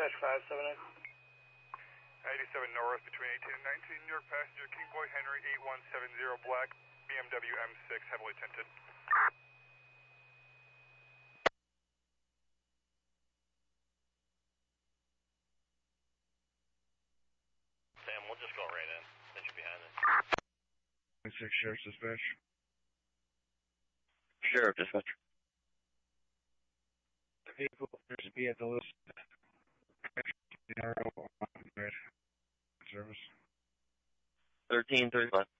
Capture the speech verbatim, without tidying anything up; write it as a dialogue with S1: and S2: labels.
S1: five seven eight.
S2: eighty-seven North between eighteen and nineteen, New York passenger King Boy Henry eight one seven zero black, B M W M six, heavily tinted.
S3: Sam, we'll just go right in, since you're behind us.
S4: six Sheriff's Dispatch.
S5: Sheriff Dispatch.
S4: The vehicle appears to be at the list. Service.
S5: thirteen thirty-five.